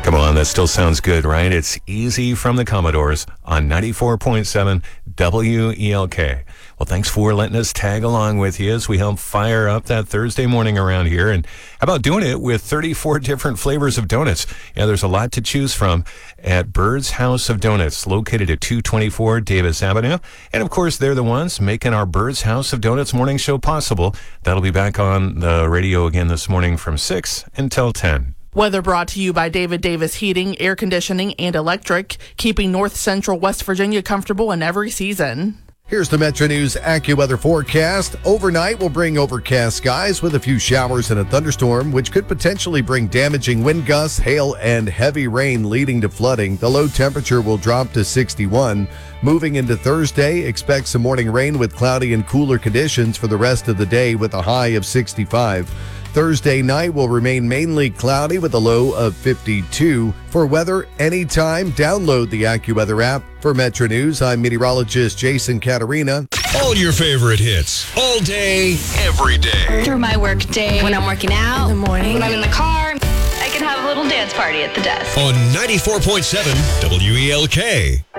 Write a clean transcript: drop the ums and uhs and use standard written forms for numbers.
Come on, that still sounds good, right? It's Easy from the Commodores on 94.7 WELK. Well, thanks for letting us tag along with you as we help fire up that Thursday morning around here. And how about doing it with 34 different flavors of donuts? Yeah, there's a lot to choose from at Bird's House of Donuts, located at 224 Davis Avenue. And of course, they're the ones making our Bird's House of Donuts morning show possible. That'll be back on the radio again this morning from 6 until 10. Weather brought to you by David Davis Heating, Air Conditioning, and Electric, keeping North Central West Virginia comfortable in every season. Here's the Metro News AccuWeather forecast. Overnight will bring overcast skies with a few showers and a thunderstorm, which could potentially bring damaging wind gusts, hail, and heavy rain leading to flooding. The low temperature will drop to 61. Moving into Thursday, expect some morning rain with cloudy and cooler conditions for the rest of the day with a high of 65. Thursday night will remain mainly cloudy with a low of 52. For weather anytime, download the AccuWeather app. For Metro News, I'm meteorologist Jason Caterina. All your favorite hits, all day, every day. Through my work day, when I'm working out, in the morning, when I'm in the car, I can have a little dance party at the desk. On 94.7 WELK.